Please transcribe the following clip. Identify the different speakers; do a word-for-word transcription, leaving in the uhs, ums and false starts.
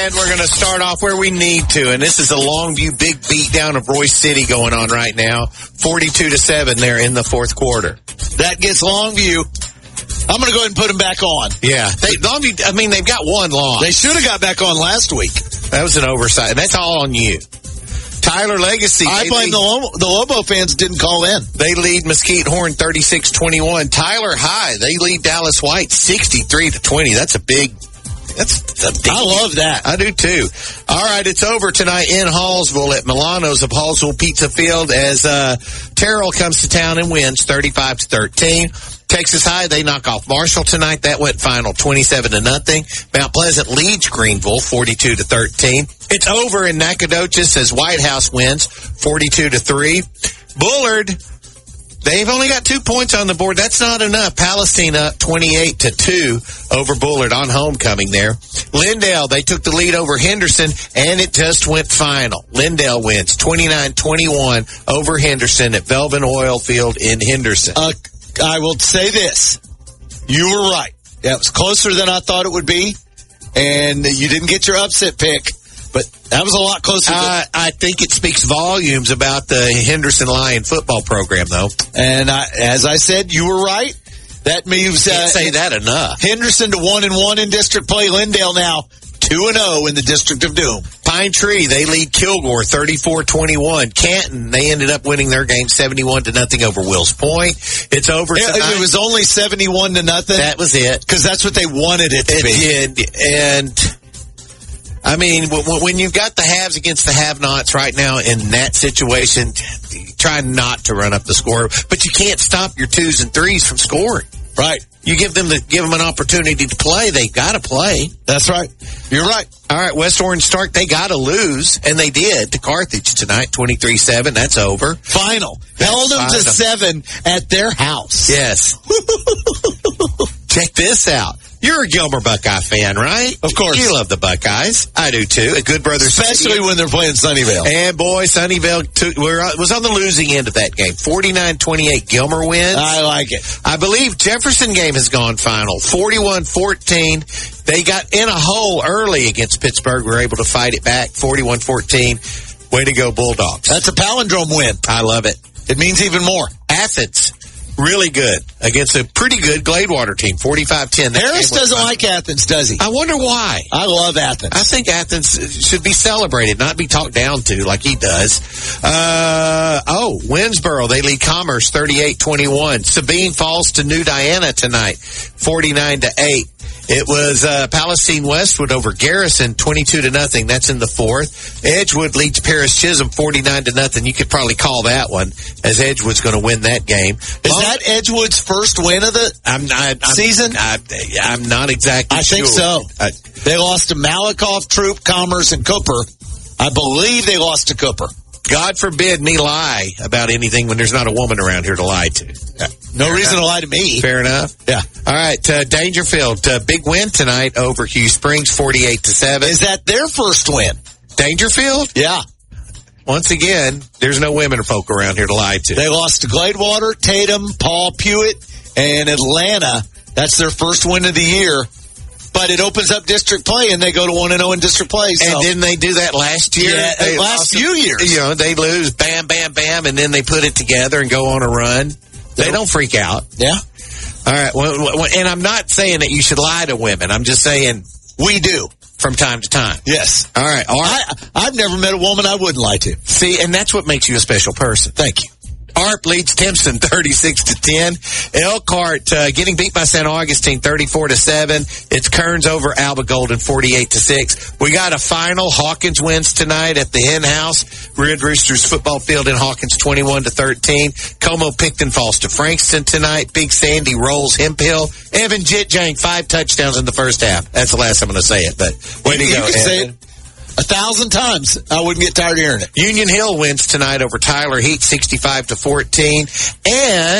Speaker 1: And we're going to start off where we need to, and this is a Longview big beatdown of Royce City going on right now. forty-two to seven there in the fourth quarter.
Speaker 2: That gets Longview. I'm going to go ahead and put them back on.
Speaker 1: Yeah. They, Longview, I mean, they've got one loss.
Speaker 2: They should have got back on last week.
Speaker 1: That was an oversight, and that's all on you. Tyler Legacy.
Speaker 2: I blame the Lobo, the Lobo fans didn't call in.
Speaker 1: They lead Mesquite Horn thirty-six twenty-one. Tyler High, they lead Dallas White sixty-three to twenty. That's a big... That's a big,
Speaker 2: I love that.
Speaker 1: I do too. All right, it's over tonight in Hallsville at Milano's of Hallsville Pizza Field as uh, Terrell comes to town and wins thirty-five to thirteen. Texas High, they knock off Marshall tonight. That went final twenty-seven to nothing. Mount Pleasant leads Greenville forty-two to thirteen. It's over in Nacogdoches as White House wins forty-two to three. Bullard, they've only got two points on the board. That's not enough. Palestine up twenty-eight to two over Bullard on homecoming there. Lindale, they took the lead over Henderson, and it just went final. Lindale wins twenty-nine twenty-one over Henderson at Velvin Oil Field in Henderson.
Speaker 2: Uh, I will say this. You were right. That was closer than I thought it would be, and you didn't get your upset pick, but that was a lot closer.
Speaker 1: Uh,
Speaker 2: than-
Speaker 1: I think it speaks volumes about the Henderson Lion football program, though.
Speaker 2: And I, as I said, you were right. That moves uh,
Speaker 1: Can't say that enough.
Speaker 2: Henderson to one and one in district play. Lindale now two and zero in the District of Doom.
Speaker 1: Pine Tree, they lead Kilgore thirty-four twenty-one. Canton, they ended up winning their game seventy-one to nothing over Wills Point. It's over
Speaker 2: It,
Speaker 1: tonight.
Speaker 2: it was only seventy-one to nothing.
Speaker 1: That was it.
Speaker 2: Because that's what they wanted it to
Speaker 1: It
Speaker 2: be.
Speaker 1: did. And, I mean, when, when you've got the haves against the have-nots right now in that situation, try not to run up the score. But you can't stop your twos and threes from scoring.
Speaker 2: Right.
Speaker 1: You give them the give them an opportunity to play. They got to play.
Speaker 2: That's right. You're right.
Speaker 1: All right, West Orange Stark, they got to lose, and they did to Carthage tonight, twenty-three seven. That's over.
Speaker 2: Final. Held them to seven at their house.
Speaker 1: Yes. Check this out. You're a Gilmer Buckeye fan, right?
Speaker 2: Of course.
Speaker 1: You love the Buckeyes. I do, too. A good brother.
Speaker 2: Especially when they're playing Sunnyvale.
Speaker 1: And, boy, Sunnyvale took, we're, was on the losing end of that game. forty-nine twenty-eight, Gilmer wins.
Speaker 2: I like it.
Speaker 1: I believe Jefferson game has gone final. forty-one fourteen. They got in a hole early against Pittsburgh. We were able to fight it back. forty-one fourteen. Way to go, Bulldogs.
Speaker 2: That's a palindrome win.
Speaker 1: I love it.
Speaker 2: It means even more.
Speaker 1: Athens, really good against a pretty good Gladewater team. forty-five ten.
Speaker 2: Harris doesn't like Athens, does he?
Speaker 1: I wonder why.
Speaker 2: I love Athens.
Speaker 1: I think Athens should be celebrated, not be talked down to like he does. Uh, oh, Winsboro, they lead Commerce thirty-eight twenty-one. Sabine falls to New Diana tonight, forty-nine to eight. It was uh, Palestine Westwood over Garrison, twenty-two to nothing. That's in the fourth. Edgewood leads Paris Chisholm, forty-nine to nothing. You could probably call that one, as Edgewood's going to win that game.
Speaker 2: Is Long- that Edgewood's first win of the
Speaker 1: I'm not, I'm,
Speaker 2: season?
Speaker 1: I, I'm not exactly
Speaker 2: I
Speaker 1: sure.
Speaker 2: think so.
Speaker 1: Uh,
Speaker 2: they lost to Malakoff, Troop, Commerce, and Cooper. I believe they lost to Cooper.
Speaker 1: God forbid me lie about anything when there's not a woman around here to lie to.
Speaker 2: Yeah. No Fair reason enough. to lie to me.
Speaker 1: Fair enough.
Speaker 2: Yeah.
Speaker 1: All right, uh, Dangerfield, uh, big win tonight over Hugh Springs, forty-eight to seven.
Speaker 2: Is that their first win?
Speaker 1: Dangerfield?
Speaker 2: Yeah.
Speaker 1: Once again, there's no women or folk around here to lie to.
Speaker 2: They lost to Gladewater, Tatum, Paul Pewitt, and Atlanta. That's their first win of the year. But it opens up district play, and they go to one and oh in district play. So.
Speaker 1: And didn't they do that last year?
Speaker 2: Yeah,
Speaker 1: they
Speaker 2: last few years.
Speaker 1: You know, they lose, bam, bam, bam, and then they put it together and go on a run. They don't freak out.
Speaker 2: Yeah.
Speaker 1: All right. Well, well, and I'm not saying that you should lie to women. I'm just saying
Speaker 2: we do
Speaker 1: from time to time.
Speaker 2: Yes.
Speaker 1: All right. All right.
Speaker 2: I, I've never met a woman I wouldn't lie to.
Speaker 1: See, and that's what makes you a special person.
Speaker 2: Thank you.
Speaker 1: A R P leads Timpson thirty-six to ten. Elkhart uh, getting beat by Saint Augustine thirty-four to seven. It's Kearns over Alba Golden forty-eight to six. We got a final. Hawkins wins tonight at the Hen House. Red Roosters football field in Hawkins twenty-one to thirteen. Como Picton falls to Frankston tonight. Big Sandy rolls Hemphill. Evan Jitjang, five touchdowns in the first half. That's the last I'm going to say it, but way to
Speaker 2: you
Speaker 1: go,
Speaker 2: can
Speaker 1: Evan.
Speaker 2: say it a thousand times. I wouldn't get tired of hearing it.
Speaker 1: Union Hill wins tonight over Tyler Heat sixty-five to fourteen. And